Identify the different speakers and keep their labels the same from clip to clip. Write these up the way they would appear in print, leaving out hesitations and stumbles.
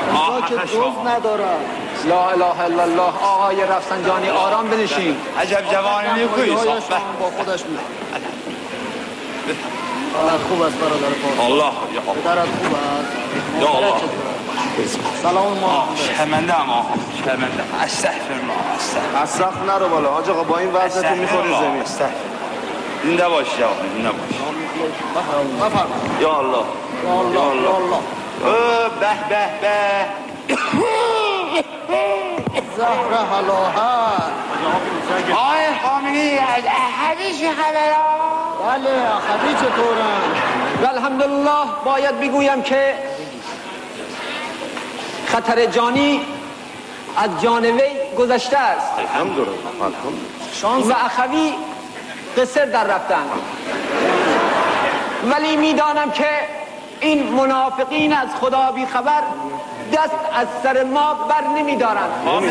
Speaker 1: اینجا که جز نداره.
Speaker 2: لا اله الا الله. آقای رفسنجانی آرام بنشین.
Speaker 3: عجب جوانی نیکویی
Speaker 1: با خودش میکنه. خوب است برادر پاس.
Speaker 3: الله
Speaker 1: پدرت خوب است.
Speaker 3: یا الله.
Speaker 1: سلام ما.
Speaker 3: شرمنده اما شرمنده. استغفرالله.
Speaker 4: اصرف نرو بالا حاج آقا، با این وضعیت میخوری زمین.
Speaker 3: زنده باشی آقا، زنده باشی.
Speaker 4: یا الله
Speaker 1: یا الله یا الله.
Speaker 3: به به به.
Speaker 1: زهر حلاحت.
Speaker 3: آقای خامنه‌ای از احدی چه خبره؟
Speaker 1: بله احدی چطورن؟
Speaker 2: الحمدلله باید بگویم که خطر جانی از جان وی گذشته است.
Speaker 4: الحمدلله.
Speaker 2: و اخوی قصر در رفتن، ولی میدانم که این منافقین از خدا بی خبر دست از سر ما بر نمیدارند،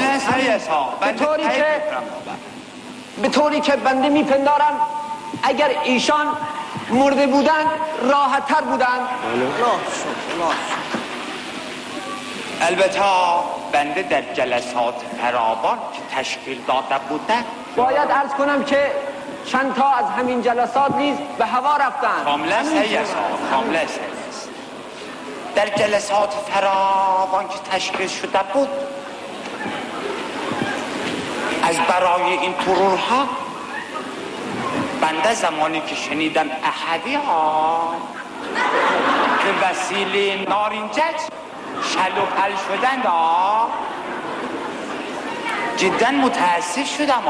Speaker 2: به طوری که بنده میپندارم اگر ایشان مرده بودن راحت تر بودن.
Speaker 3: البته بنده در جلسات فراوان که تشکیل داده بوده
Speaker 2: باید عرض کنم که چند تا از همین جلسات نیز به هوا رفتن.
Speaker 3: کاملا صحیح است، کاملا صحیح است. در جلسات فراوان که تشکیل شده بود از برای این ترورها بنده زمانی که شنیدم احدی ها به وسیله نارنجک شل و پل شدند جدا متاسف شدم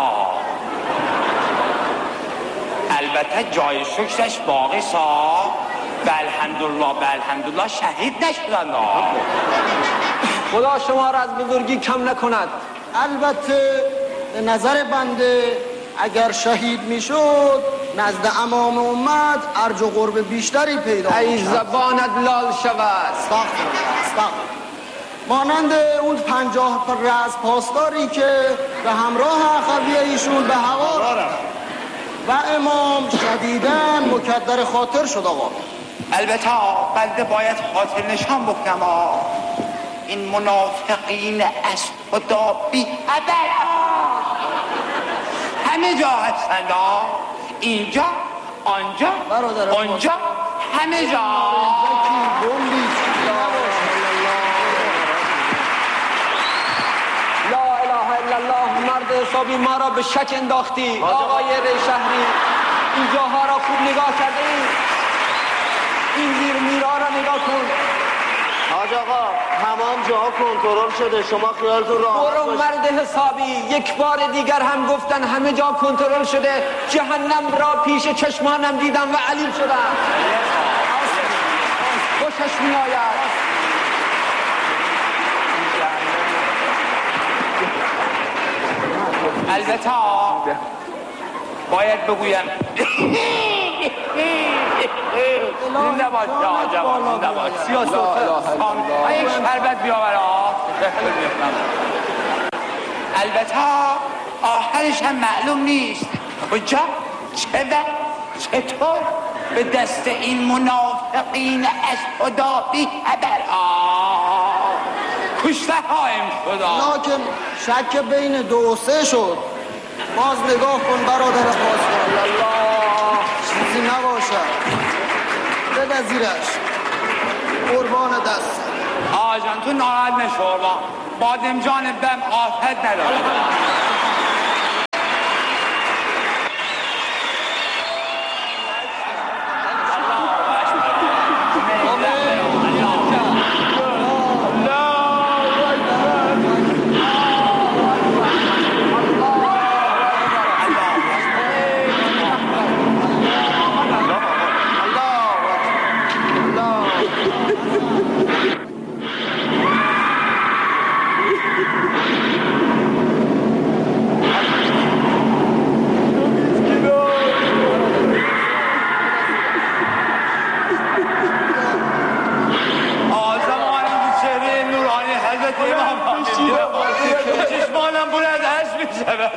Speaker 3: البته جای شکرش باقی سا و الحمدلله شهید نشدند.
Speaker 2: خدا شما را از بزرگی کم نکند.
Speaker 1: البته به نظر بنده اگر شهید میشد نزد امام امت ارج و قرب بیشتری پیدا
Speaker 2: ای زبانت لال شود.
Speaker 1: استغفر. مانند اون 50 رأس پاسداری که به همراه اخوی ایشون به هوا رفت و امام شدیداً مکدر خاطر شد. آقا
Speaker 3: البته بنده باید خاطر نشان بکنم این منافقین از خدا بی خبر همه جا هستند، اینجا آنجا اونجا همه جا.
Speaker 2: لا اله الا الله. مرد حسابی ما را به شک انداختی. آقای ری شهری این جاها را خوب نگاه کرده ای؟ این زیر میرا را نگاه کن.
Speaker 4: حاج آقا تمام جاها کنترل شده، شما خیالتون راحت
Speaker 2: برو مرد حسابی. یک بار دیگر هم گفتن همه جا کنترل شده. جهنم را پیش چشمانم دیدم و علیل شدم. خوشش می آید.
Speaker 3: البته باید بگویم زنده باش جوان، زنده باش. یک شربت بیاور. البته آخرش هم معلوم نیست کجا چه و چطور به دست این منافقین از خدا بی خبر کشته خواهیم شد.
Speaker 1: لکن شک بین 2 و 3 شد. باز نگاه کن برادر پاسدار. الله چیزی نباشد. بده زیرش. قربان دست.
Speaker 3: آقا جان تو ناراحت نشو. بادم جان بم آفت نداره. چشمانم بلند عشق میشود.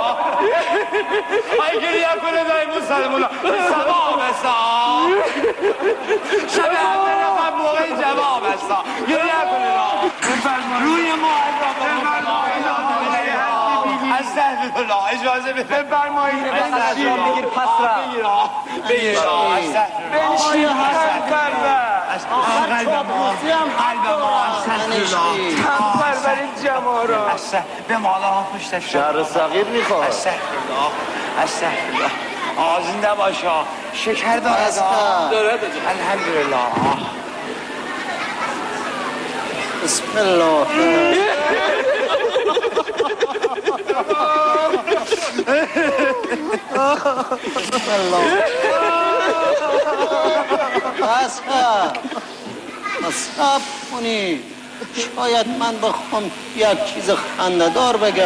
Speaker 3: ای گریه کنه دای مسلمونا سواب استا شبه همه رقم موقعی جواب استا گریه کنه روی ما استغفرالله اجازه بده
Speaker 2: بفرمایید بگیر پس
Speaker 3: بگیر
Speaker 1: بنشین حسن آخر چاپلوسی هم
Speaker 2: پرورید جمارا
Speaker 3: به مالا پشتش
Speaker 4: شهر صغیر میخواد.
Speaker 3: استغفرالله آزنده باشا شکر دارد الحمدلله
Speaker 1: بسم الله بسم الله صبر کنی شاید من بخوام یک چیز خنده‌دار بگم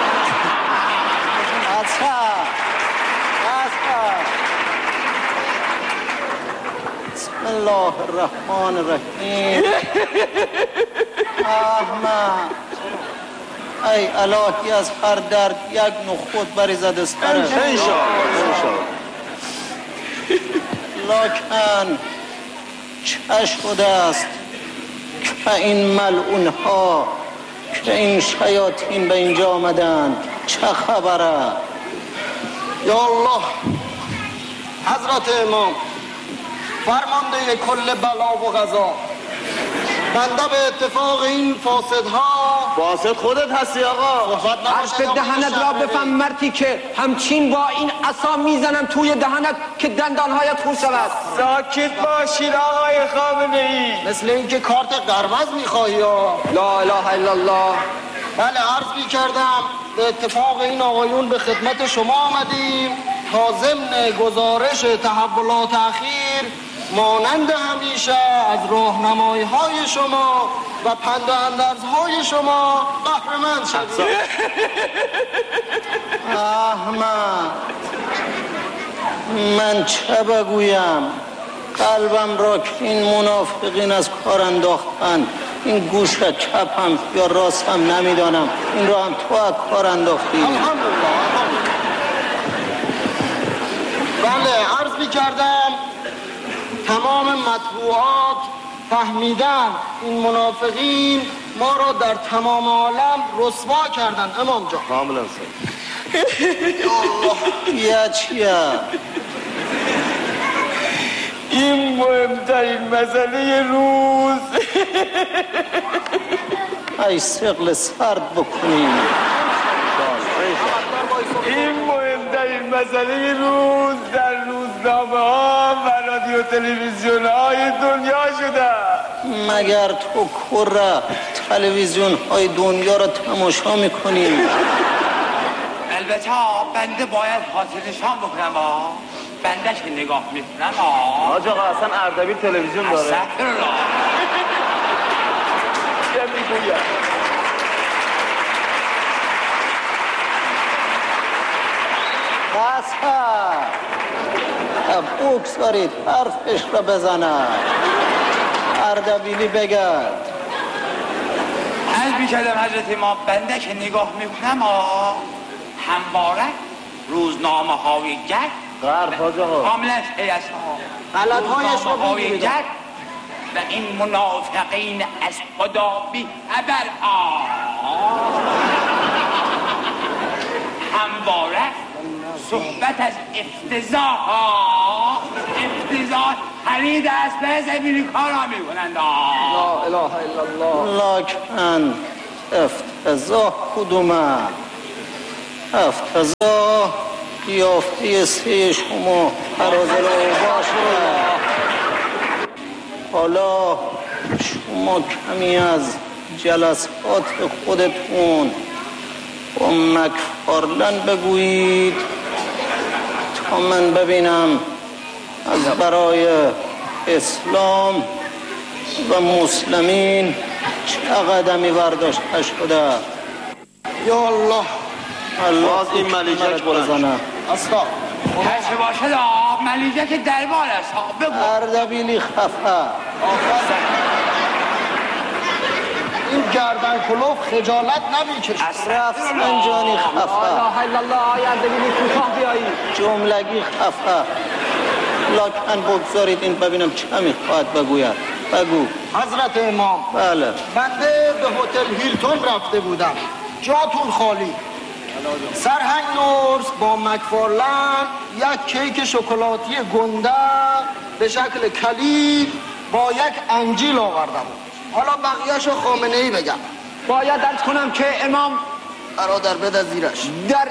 Speaker 1: بسم الله الرحمن الرحیم احمد ای الهی از هر درد یک نخود بریزد سرت لکن چه شده است که این ملعون ها که این شیاطین به اینجا آمدن چه خبره؟ یا الله حضرت امام فرمانده کل بلا و غذا بنده به اتفاق این فاسدها
Speaker 4: فاسد خودت هستی آقا.
Speaker 2: حرف دهنت را بفهم مرتی که همچین با این عصا میزنم توی دهنت که دندانهایت خون شود.
Speaker 5: ساکت باشید آقای خامنه‌ای.
Speaker 1: مثل اینکه کارت قرمز میخواهی یا
Speaker 2: لا اله الا الله.
Speaker 1: بله عرض میکردم به اتفاق این آقایون به خدمت شما آمدیم تا ضمن گزارش تحولات اخیر مانند همیشه از راهنمایی‌های شما و پند و اندرزهای شما بهره‌مند شویم. احمد من چه بگویم؟ قلبم را که این منافقین از کار انداختن، این گوش چپم یا راستم نمیدانم، این را هم تو از کار انداختی. الحمدلله. بله عرض می‌کردم تمام مطبوعات فهمیدن این منافقین ما را در تمام عالم رسوا کردن. امام جان
Speaker 4: کاملا
Speaker 1: یا چیه؟
Speaker 5: این مهمترین مسئله روز.
Speaker 1: ای سقل سرد بکنیم.
Speaker 5: این مهمترین مسئله روز در روزنامه ها و رادیو تلویزیون های دنیا شده.
Speaker 1: مگر تو کره تلویزیون های دنیا را تماشا میکنیم؟
Speaker 3: البته بنده باید حاصل نشان بکنم بنده که نگاه میکنم
Speaker 4: حاج آقا اصلا اردبیل تلویزیون داره.
Speaker 3: استغفرالله.
Speaker 5: چه میگویم؟
Speaker 1: بگذارید حرفش را بزنه. اردبیلی بگد.
Speaker 3: عرض می‌کردم حضرت امام بنده که نگاه میکنم همواره روزنامه های گرد
Speaker 4: غرب حاج آقا
Speaker 3: کاملا هست
Speaker 1: غلط‌هایش را
Speaker 3: های
Speaker 1: بگید.
Speaker 3: گرد و این منافقین از خدا بی خبر همواره صحبت از افتضاح خرید از به زمین کارا میکنند.
Speaker 2: لا اله الا الله.
Speaker 1: لکن افتضاح کدومه؟ افتضاح یافته سه شما حرازل باشه. حالا شما کمی از جلسات خودتون با مکفارلن بگویید تا من ببینم از برای اسلام و مسلمین چه قدمی برداشته شده. یا الله
Speaker 4: باز این ملیجک بلند.
Speaker 1: اصلا
Speaker 3: هرچه باشد ملیجک دربار است. بگو
Speaker 1: اردبیلی خفه. این گردن کلوف خجالت نمیکشه. رفسنجانی
Speaker 2: لا
Speaker 1: خفه.
Speaker 2: اله الا الله. آی اردبیلی کوتاه بیایی.
Speaker 1: جملگی خفه. لکن بگذارید این ببینم چه میخواهد بگوید. بگو. حضرت امام، بله، بنده به هتل هیلتون رفته بودم، جاتون خالی. سرهنگ نورس با مکفارلند یک کیک شکلاتی گنده به شکل کلیف با یک انجیل آورده بود. حالا بقیه‌شو خامنه‌ای بگم.
Speaker 2: باید عرض کنم که امام
Speaker 1: برادر بده زیرش.
Speaker 2: در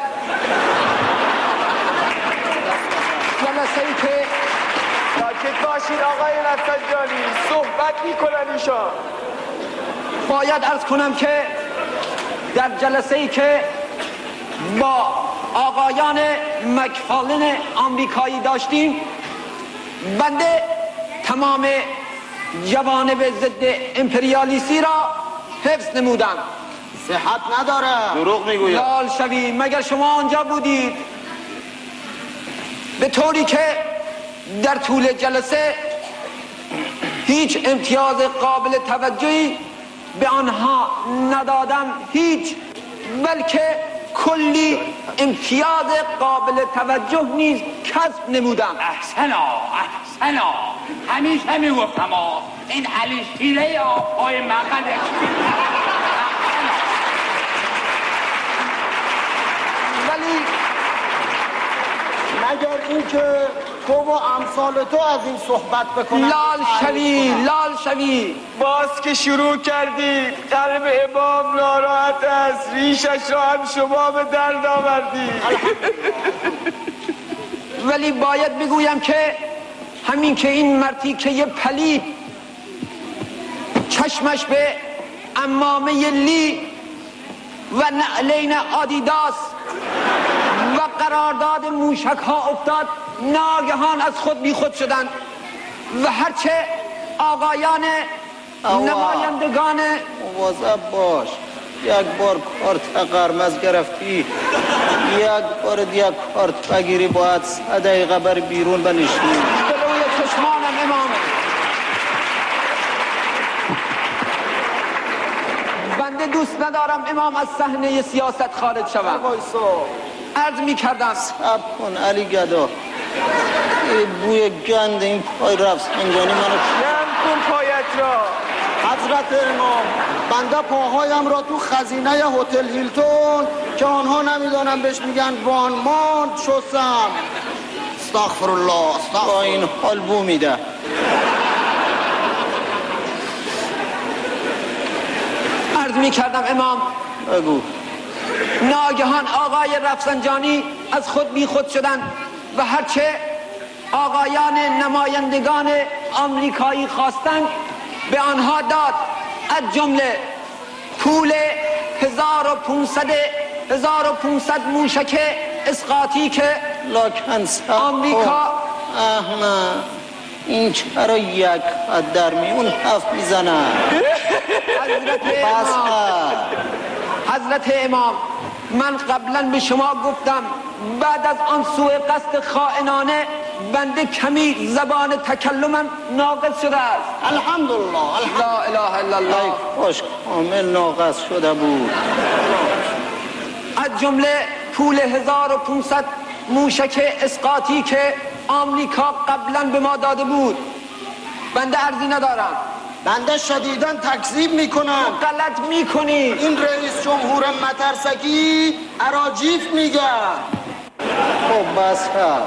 Speaker 2: جلسه‌ای که
Speaker 5: ساکت باشین آقای رفسنجانی، صحبت میکنن ایشان.
Speaker 2: باید عرض کنم که در جلسه‌ای که با آقایان مکفارلند آمریکایی داشتیم، بنده تمام جوانب ضد امپریالیستی را حفظ نمودم.
Speaker 1: صحت نداره.
Speaker 4: دروغ میگوید.
Speaker 2: لال شوی، مگر شما آنجا بودید؟ به طوری که در طول جلسه هیچ امتیاز قابل توجهی به آنها ندادم، هیچ، بلکه کلی امتیاز قابل توجه نیز کسب نمودم.
Speaker 3: احسنا همیشه میگفتم این علی شیره آقای مقده.
Speaker 2: ولی
Speaker 1: مگر اینکه تو و امثال تو از این صحبت بکنن.
Speaker 2: لال شوی
Speaker 5: باز که شروع کردی قلب امام ناراحت است، ریشش را هم شما به درد آوردی.
Speaker 2: ولی باید بگویم که همین که این مرتی که یه پلید چشمش به عمامه لی و نعلین آدیداس و قرارداد موشک ها افتاد، ناگهان از خود بی خود شدند و هرچه آقایان نمایندگان
Speaker 1: مواظب باش، یک بار کارت قرمز گرفتی، یک بار دیگه کارت بگیری باید 3 دقیقه بر بیرون بنشینی.
Speaker 2: به روی چشمانم امام. بنده دوست ندارم امام از صحنه سیاست خارج شوم. عرض می کردم
Speaker 1: صبر کن علی گدا، بوی گند این پای رفسنجانی منو
Speaker 5: نم کن پایت را.
Speaker 1: حضرت امام، بنده پاهایم را تو خزینه هتل هیلتون که آنها نمیدانم بهش میگن وان ماند شستم. استغفرالله. با این حال بو میده.
Speaker 2: عرض می کردم امام،
Speaker 1: بگو.
Speaker 2: ناگهان آقای رفسنجانی از خود بی خود شدند و هرچه آقایان نمایندگان آمریکایی خواستند به آنها داد، از جمله پول 1500 موشک اسقاطی که
Speaker 1: لکن
Speaker 2: آمریکا
Speaker 1: احمد این چرا یک در میون حرف میزنه؟
Speaker 2: حضرت امام، من قبلا به شما گفتم بعد از آن سوء قصد خائنانه بنده کمی زبان تکلمم ناقص شده است.
Speaker 1: الحمدلله.
Speaker 2: لا اله الا الله.
Speaker 1: خوش کامل ناقص شده بود.
Speaker 2: از جمله پول 1500 موشک اسقاطی که آمریکا قبلا به ما داده بود. بنده عرضی ندارم.
Speaker 1: بنده شدیداً تکذیب میکنم.
Speaker 2: غلط میکنی.
Speaker 1: این رئیس جمهور مترسکی اراجیف میگه. خب بس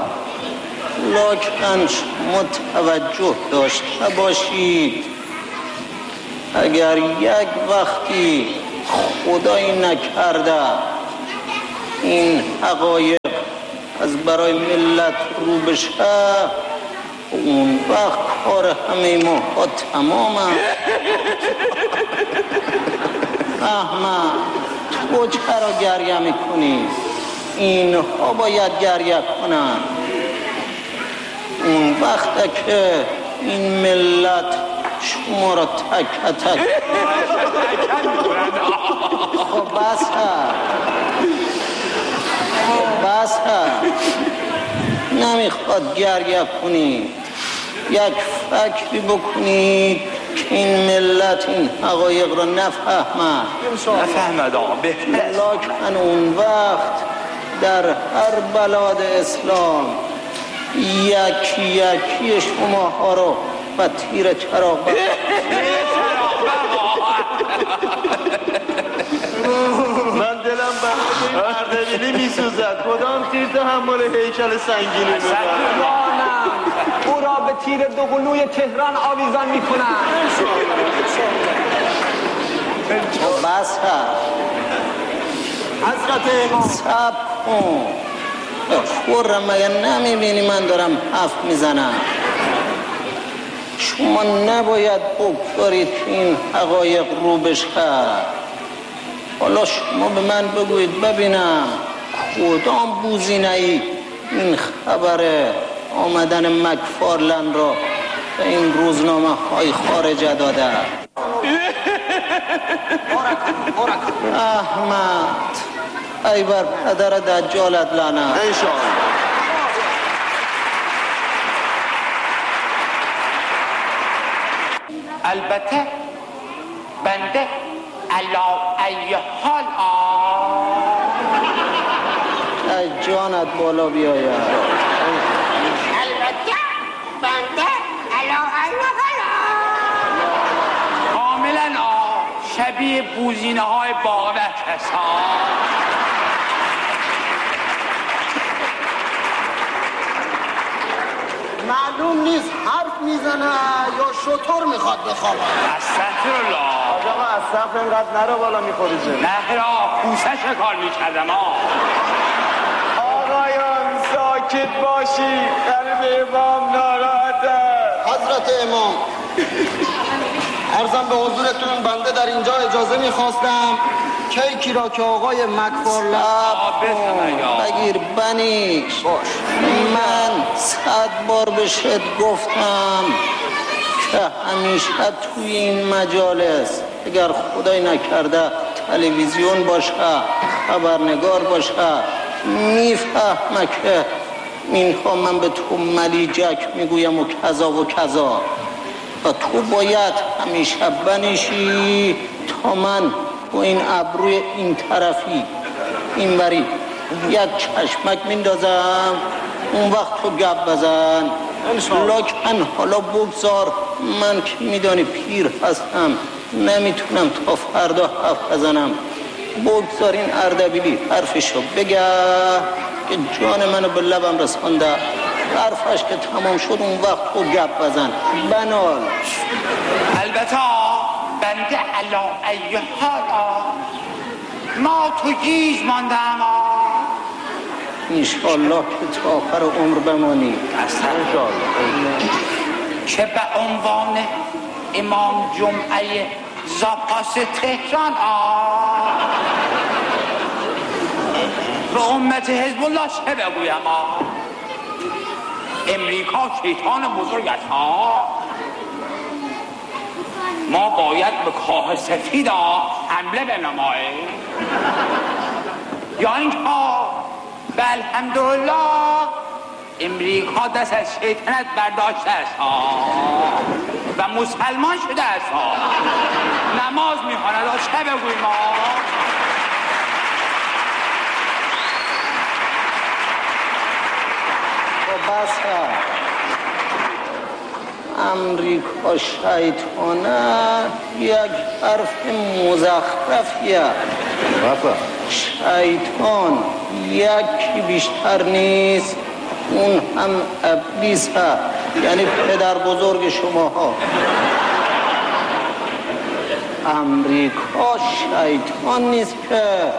Speaker 1: لکن متوجه داشته باشید اگر یک وقتی خدایی نکرده این حقایق از برای ملت رو بشه، اون وقت کار همه ما ها تمامه. احمد تو چرا گریه میکنی؟ اینها باید گریه کنن. اون وقت که این ملت شما را تک تک خب بس نمیخواد گریه کنید، یک فکری بکنید که این ملت این حقایق را نفهمد. لکن اون وقت در هر بلاد اسلام یکی یکی شما ها رو
Speaker 6: و تیر چراغ
Speaker 4: من دلم برای این اردبیلی میسوزد. کدام تیر تحمل هیکل سنگینی میبرد؟
Speaker 2: او را به تیر دوقلوی تهران آویزان میکنن.
Speaker 6: بس
Speaker 1: حضرت امام
Speaker 6: سب کن خورم مگه نمیبینی من دارم حرف میزنم؟ شما نباید بگذارید که این حقایق رو بشود. حالا شما به من بگویید ببینم کدام بوزینه‌ای این خبر آمدن مکفارلند را به این روزنامه های خارجه داده؟ احمد ای بر پدر دجالت لعنت.
Speaker 4: انشاءالله.
Speaker 3: البته بنده علا ای حال
Speaker 6: ای جانت بالا بیاید.
Speaker 3: البته بنده علا ای حال کاملا شبیه بوزینه های باغ کسان.
Speaker 1: معلوم نیست حرف میزنه یا شطور میخواد بخوابه.
Speaker 3: استغفرالله.
Speaker 4: آقا از صف اینقدر نرو بالا میخوری زمین.
Speaker 3: نه را پوسش کار میکردم
Speaker 5: آقایان ساکت باشی، قلب امام ناراحته.
Speaker 1: حضرت امام عرضم به حضورتون بنده در اینجا اجازه میخواستم کیکی را که آقای مکفارلند
Speaker 6: بگیر بنیش باش. من 100 بار بهت گفتم که همیشه توی این مجالس اگر خدای نکرده تلویزیون باشه خبرنگار باشه میفهمه که اینها من به تو ملیجک میگویم و کذا و کذا و تو باید همیشه بنیشی تا من با این ابروی این طرفی این بری یک چشمک میندازم اون وقت تو گپ بزن. لکن حالا بگذار من که میدانی پیر هستم نمیتونم تا فردا حرف بزنم. بگذار این اردبیلی حرفشو بگه که جان منو به لبم رسانده. حرفش که تمام شد اون وقت تو گپ بزن. بنال
Speaker 3: البته بنده علا ای حال ما تو گیج ماندم
Speaker 6: انشالله که تا آخر عمر بمانی.
Speaker 3: که به عنوان امام جمعه زاپاس تهران به امت حزب الله چه بگویم امریکا شیطان بزرگ است ما باید به کاه سفید حمله بنماییم یا اینکه به الحمدلله امریکا دست از شیطنت برداشته است و مسلمان شده است نماز میخواند چه بگوییم
Speaker 6: بس امریکا شیطانه یک حرف مزخرفیه. شیطان یکی بیشتر نیست اون هم ابلیس یعنی پدر بزرگ شما ها. امریکا شیطان نیست که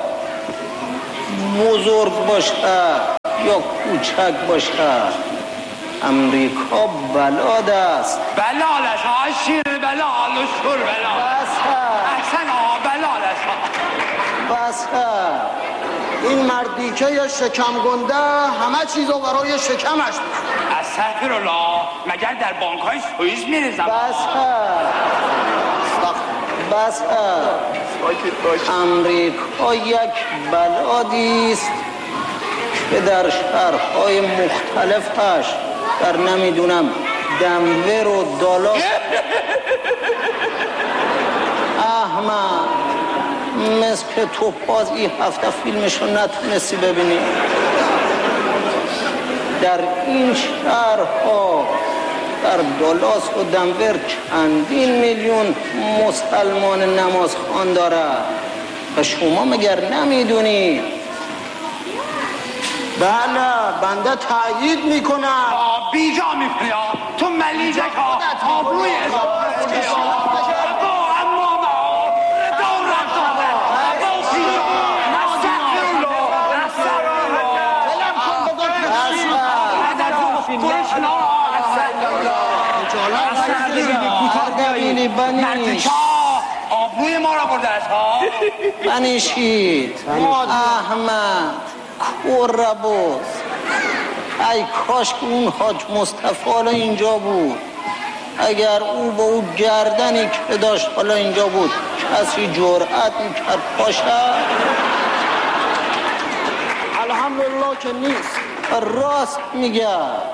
Speaker 6: بزرگ باشه یا کوچک باشه. امریکا بلاد است.
Speaker 3: بلال است شیر بلال و شور بلال. احسن بلال است.
Speaker 1: بس این مردیکه شکم گنده همه چیزو برای شکمش
Speaker 3: استغفرالله مگر در بانک های سوئیس میریزم.
Speaker 6: بس امریکا یک بلادی است که در شهرهای مختلفش در نمیدونم دنور و دالاس احمد مثل که تو باز این هفته فیلمشو نتونستی ببینی. در این شهرها در دالاس و دنور چندین میلیون مسلمان نمازخوان داره و شما مگر نمیدونی؟
Speaker 1: بله بنده تأیید میکنم.
Speaker 3: بیجا میکنی تو ملیجک ها آبروی آبروی ما را برده است ها.
Speaker 6: بنشید احمد کوربوز. ای کاش که اون حاج مصطفی حالا اینجا بود. اگر او با او گردنی که داشت حالا اینجا بود کسی جرأت میکرد پاشه؟
Speaker 1: الحمدلله که نیست.
Speaker 6: راست میگه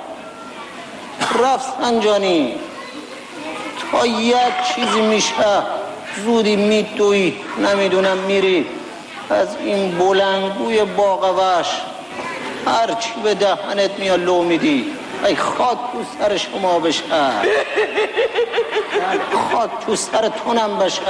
Speaker 6: رفسنجانی. تا یک چیزی میشه زودی میدوی نمیدونم میری از این بلنگوی باغوش هرچی به دهنت میاد لو میدی. ای خاک تو سر شما بشه، خاک تو سر تونم بشه.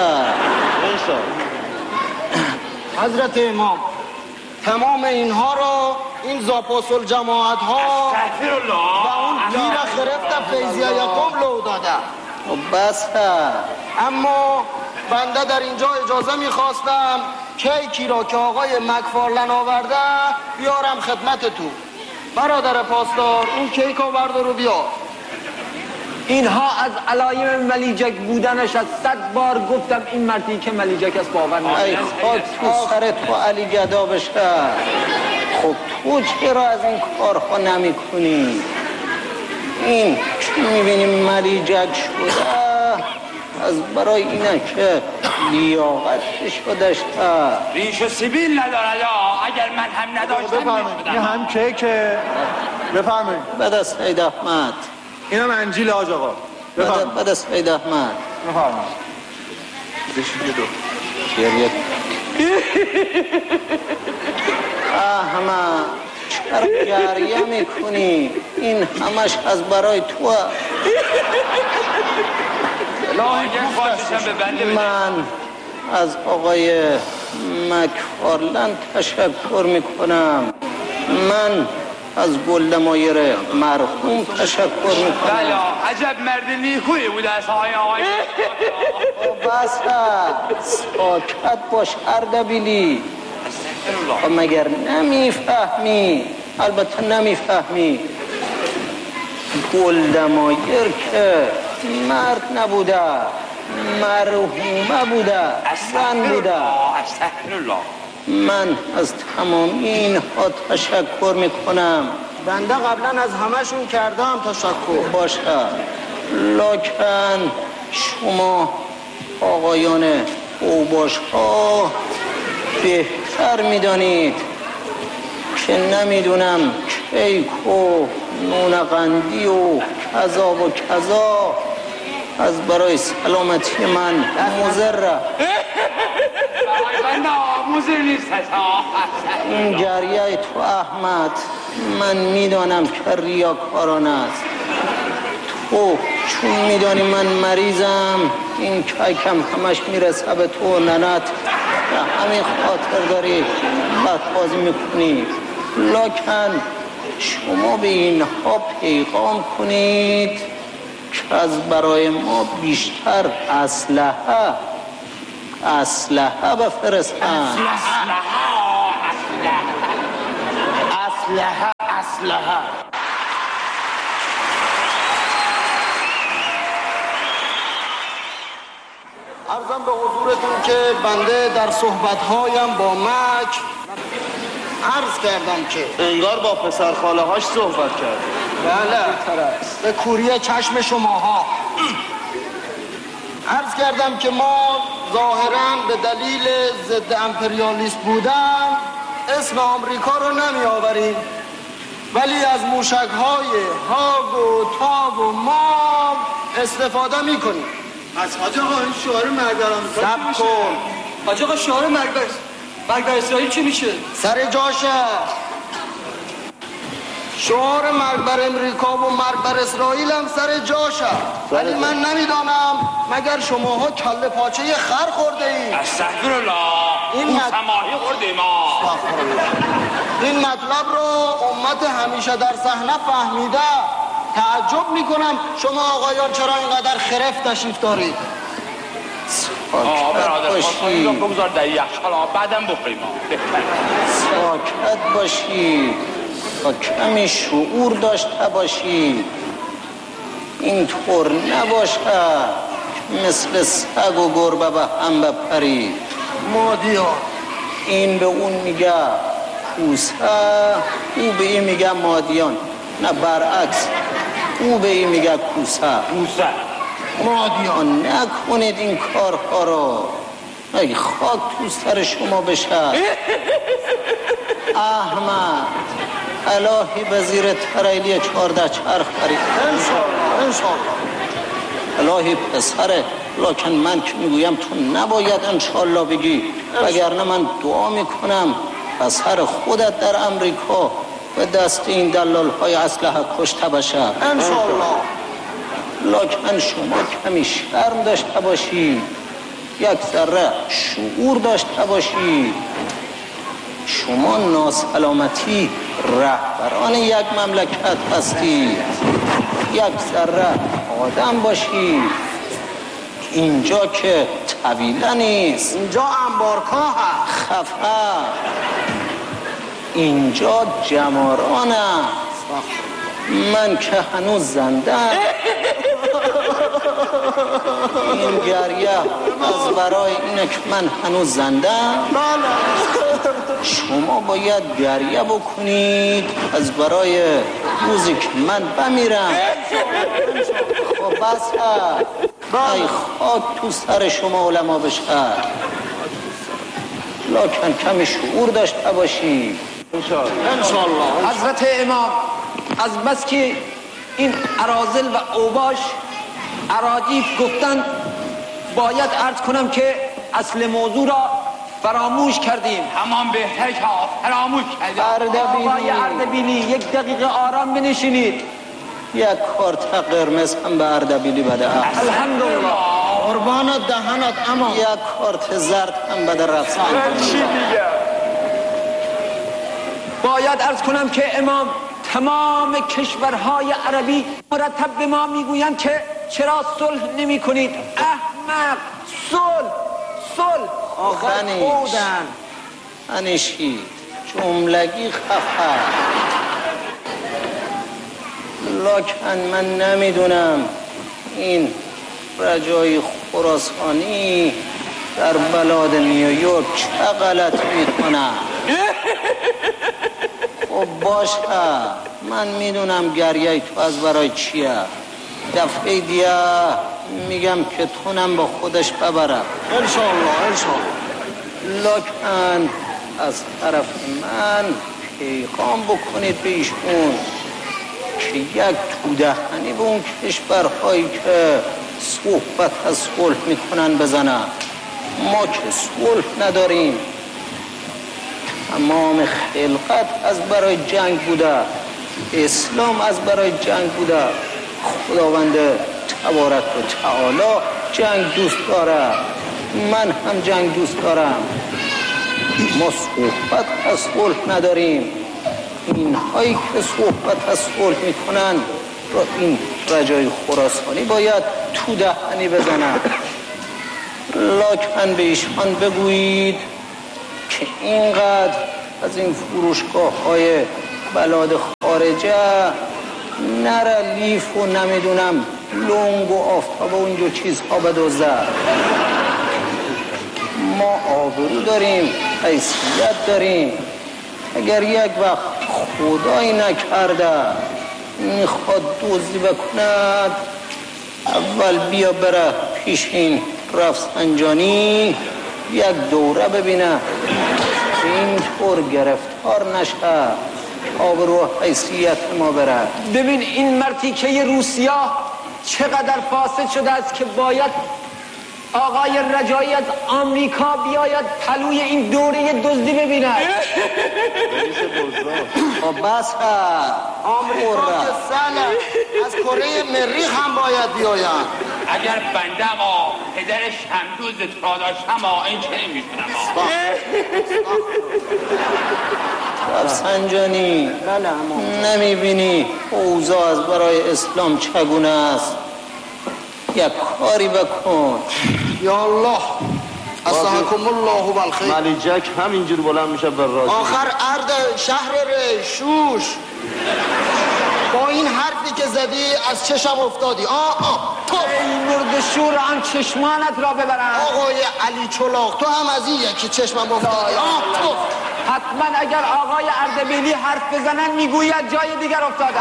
Speaker 1: حضرت امام تمام اینها را این زاپاسل جماعت ها و اون پیر خرفت فیضیه قوم لو داده.
Speaker 6: بس
Speaker 1: اما بنده در اینجا اجازه میخواستم کیکی را که آقای مکفارلن آورده بیارم خدمت تو. برادر پاسدار اون کیک آورده رو بیار.
Speaker 2: اینها از علایم ملیجک بودنش از 100 بار گفتم این مردی که ملیجک است باور
Speaker 6: ای
Speaker 2: نمی‌کنه.
Speaker 6: خاک تو سر تو علی گدا بشه. خب تو چرا از این کارها نمی کنی؟ این که میبینی ملیجک شده از برای اینه که لیاقت شده شده.
Speaker 3: ریش و سیبیل ندارد اگر من هم نداشتم
Speaker 4: بفرمایید این هم کیکه. بفرمایید
Speaker 6: بده سید احمد.
Speaker 4: این هم انجیل آج آقا. بفرمایید
Speaker 6: بده سید احمد.
Speaker 4: بفرمایید بشید یه دو
Speaker 6: گریه احمد چرا گریه میکنی؟ این همش از برای توه. من از آقای مکفارلن تشکر میکنم. من از گلدمایر مرحوم تشکر میکنم.
Speaker 3: بله عجب مرد نیکویی بوده است آقای
Speaker 6: بس ساکت باش اردبیلی. مگر نمیفهمی؟ البته نمیفهمی. گلدمایر که مرد نبوده مرحومه بوده زن بوده. من از تمام اینها تشکر میکنم.
Speaker 1: بنده قبلا از همشون کردم تشکر.
Speaker 6: باشه لکن شما آقایان اوباش ها بهتر میدانید که نمیدونم کیک و نونقندی و کذا و کذا از برای سلامتی من مضره.
Speaker 3: مضر نیست.
Speaker 6: این گریه تو احمد من میدانم که ریاکارانه است. تو چون میدانی من مریضم این کیکم همش میرسه به تو ننت به همین خاطر داری بدبازی میکنی. لکن شما به اینها پیغام کنید که از برای ما بیشتر اسلحه بفرستن.
Speaker 1: اسلحه عرضم به حضورتون که بنده در صحبت‌هایم با مک عرض کردم که
Speaker 4: انگار با پسر خاله هاش صحبت کرد.
Speaker 1: بله به کوری چشم شماها عرض کردم که ما ظاهراً به دلیل ضد امپریالیست بودن اسم آمریکا رو نمی آوریم ولی از موشک‌های هاگ و تاگ و مام استفاده می کنیم.
Speaker 4: از حاج آقا این شعار مرگ بر آمریکا چی میشه؟
Speaker 2: حاج آقا شعار مرگ بر اسرائیل چی میشه؟
Speaker 1: سر جاشه شعار مرگ بر امریکا و مرگ بر اسرائیل هم سر جاشه، ولی من نمیدانم مگر شماها کله پاچه خر خورده اید؟
Speaker 3: استغفرالله،
Speaker 1: این
Speaker 3: سماحی خورده ما.
Speaker 1: این مطلب رو امت همیشه در صحنه فهمیده. تعجب میکنم شما آقایان چرا اینقدر خرف تشریف دارید.
Speaker 3: برادر اینجا بگذار در یخچال بعدم بخوریم.
Speaker 6: ساکت باشید تا کمی شعور داشته باشید. اینطور نباشه مثل سگ و گربه به هم بپرید.
Speaker 1: مادیان
Speaker 6: این به اون میگه کوسه، او به این میگه مادیان. نه برعکس، او به این میگه کوسه. مادیان نکنید این کارها رو، ای خاک تو سر شما بشه. احمد الهی به زیر تریلی 14 چرخ برید.
Speaker 1: انشالله
Speaker 6: الهی پسره، لکن من که میگویم تو نباید انشالله بگی، وگرنه من دعا میکنم پسر خودت در امریکا به دست این دلال های اسلحه کشته بشه.
Speaker 1: انشالله.
Speaker 6: لکن شما کمی شرم داشته باشی، یک ذره شعور داشته باشی. شما ناسلامتی رهبران یک مملکت هستی، یک ذره آدم باشی. اینجا که طویله نیست،
Speaker 1: اینجا انبارگاه هست.
Speaker 6: خفه، اینجا جمارانه. من که هنوز زنده این گریه از برای اینه که من هنوز زنده. شما باید گریه بکنید از برای روزی که من بمیرم. خب بس ای خاک تو سر شما علما بشه، لکن کمی شعور داشته باشی.
Speaker 2: انشالله. حضرت امام از بس که این اراذل و اوباش اراجیف گفتن باید عرض کنم که اصل موضوع را فراموش کردیم.
Speaker 3: همان بهتر که فراموش کردیم.
Speaker 2: آقای اردبیلی یک دقیقه آرام بنشینید.
Speaker 6: یک کارت قرمز هم به اردبیلی بده.
Speaker 2: الحمدلله.
Speaker 1: قربان دهنت اما
Speaker 6: یک کارت زرد هم بده رفسنجانی.
Speaker 2: باید عرض کنم که امام تمام کشورهای عربی مرتب به ما میگویند که چرا صلح نمی کنید؟ احمق، صلح
Speaker 6: خودن انشید جملگی خفه. لکن من نمیدونم این رجای خراسانی در بلاد نیویورک چه غلط میکنه. خب باشه، من میدونم گریه تو از برای چیه. دفعه دیگه میگم که تونم با خودش ببرم.
Speaker 1: انشالله.
Speaker 6: لکن از طرف من پیغام بکنید به ایشون که یک تودهنی به اون کشورهایی که صحبت از صلح میکنن بزنن. ما که صلح نداریم، تمام خلقت از برای جنگ بوده، اسلام از برای جنگ بوده. خداوند تبارک و تعالی جنگ دوست داره، من هم جنگ دوست دارم. ما صحبت از صلح نداریم. این هایی که صحبت از صلح میکنن را این رجای خراسانی باید تو دهنی بزنن. لکن به ایشان بگویید که اینقدر از این فروشگاه های بلاد خارجه نره لیف و نمیدونم لنگ و آفتاب و اونجور چیزها بدوزه. ما آبرو داریم، حیثیت داریم. اگر یک وقت خدایی نکرده میخواد دزدی بکند، اول بیا بره پیش این رفسنجانی یک دوره ببینه اینطور گرفتار نشه، آبرو حیثیت ما بره.
Speaker 2: ببین این مرتیکه روسیا چقدر فاسد شده است که باید آقای رجایی از آمریکا بیاید پلوی این دوره دزدی ببیند.
Speaker 6: بس
Speaker 1: آمریکا که سله از کره مریخ هم باید بیاید.
Speaker 3: اگر بنده ما پدر شمدوز را داشتم این چه نمیتونم.
Speaker 6: رفسنجانی نمیبینی اوضاع از برای اسلام چگونه است؟ یک کاری بکن.
Speaker 1: یا الله اصحکم الله و الخیر.
Speaker 4: ملیجک همینجور بلند میشه بر راجی.
Speaker 1: آخر ارد شهر ریشوش با این حرفی که زدی از چشم افتادی. تو
Speaker 2: ای مرد شور آن چشمانت را ببرم.
Speaker 1: آقای علی چلاق تو هم از این یکی چشمم افتادی. تو
Speaker 2: حتما اگر آقای اردبیلی حرف بزنن میگوید جای دیگر افتاده.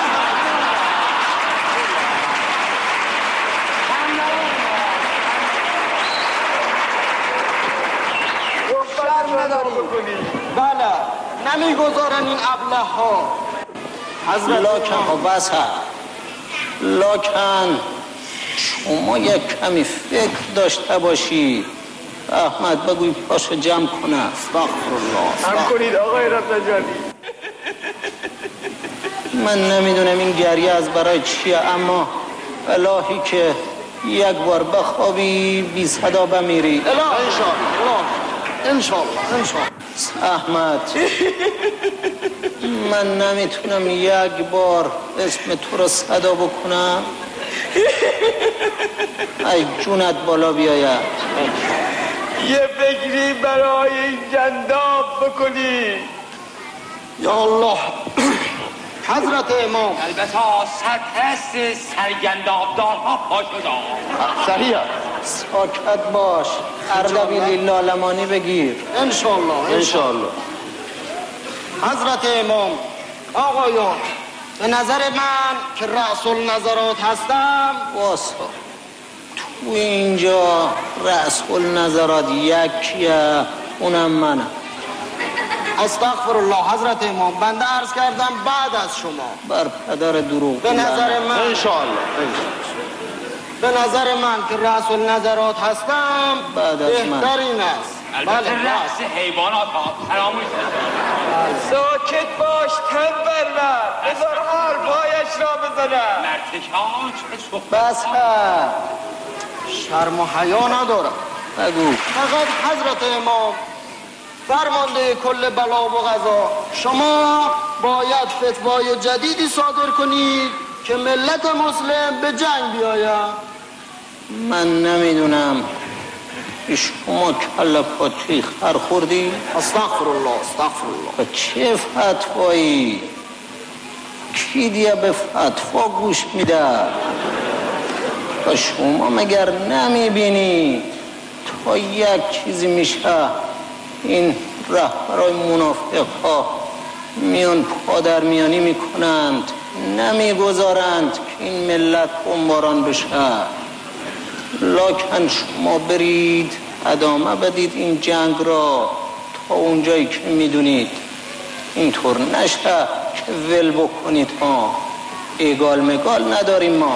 Speaker 1: بله نمیگذارن این ابله ها.
Speaker 6: لاکن بس لاکن شما یک کمی فکر داشته باشی. احمد بگوی پاشو جمع کنه.
Speaker 5: هم کنید آقای رفسنجانی.
Speaker 6: من نمیدونم این گریه از برای چیه، اما الهی که یک بار بخوابی بی صدا بمیری.
Speaker 1: انشالله.
Speaker 6: احمد من نمیتونم یک بار اسم تو رو صدا بکنم. ای جونت بالا بیاید.
Speaker 5: یه فکری برای این جنداب بکنی.
Speaker 1: یا الله حضرت امام.
Speaker 3: البته سرپرست سرگندابدارها پا شدن.
Speaker 4: صحیح
Speaker 6: ساکت باش. اردبیلی لالمانی بگیر.
Speaker 1: انشالله. حضرت امام آقایان به نظر من که رأس النظرات هستم.
Speaker 6: واسه تو اینجا رأس النظرات یکیه، اونم منم.
Speaker 1: استغفر الله حضرت امام. بنده عرض کردم بعد از شما.
Speaker 6: بر پدر دروغ.
Speaker 1: به نظر من
Speaker 4: انشالله
Speaker 1: به نظر من که رأس النظرات هستم
Speaker 6: بعد از من.
Speaker 1: بهترین است.
Speaker 3: البته رأس حیوانات ها فراموش نشد.
Speaker 5: ساکت باش تنبل. بذار حرفایش را بزنم.
Speaker 3: مرتشان چه صحبت.
Speaker 6: بس
Speaker 1: شرم و حیا ندارم.
Speaker 6: بگو.
Speaker 1: فقط حضرت امام فرمانده کل بلا و قضا شما باید فتوای جدیدی صادر کنید که ملت مسلم به جنگ بیاید.
Speaker 6: من نمیدونم شما کله پاچی خر خوردی؟
Speaker 1: استغفر الله.
Speaker 6: و چه فتوایی؟ کی دیگه به فتوا گوش میده؟ و شما مگر نمیبینی تا یک چیزی میشه این رهبرای منافق ها میان پادرمیانی میکنند، نمیگذارند که این ملت بمباران بشه. لکن شما برید ادامه بدید این جنگ را تا اونجایی که میدونید. اینطور نشه که ول بکنید. ها ایگال مگال نداریم ما.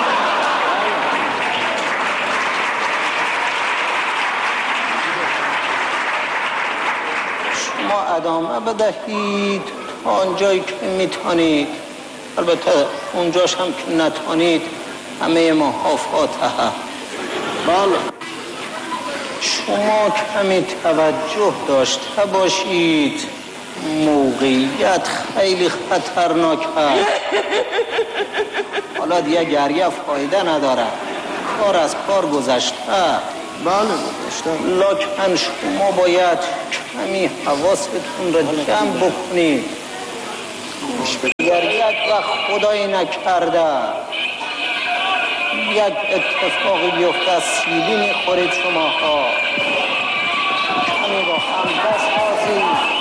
Speaker 6: شما ادامه بدهید تا اونجایی که میتونید. البته اونجاش هم که نتونید همه ما فاتحه.
Speaker 1: بله.
Speaker 6: شما کمی توجه داشته باشید. موقعیت خیلی خطرناک هست. حالا دیگه گریه فایده نداره. کار از کار گذشته.
Speaker 1: بله گذشته.
Speaker 6: لکن شما باید کمی حواستون را جمع بکنید. گریت و خدایی نکرده یک اتفاقی بیفته سیلی میخورید شما ها. کمی با هم بس بازید.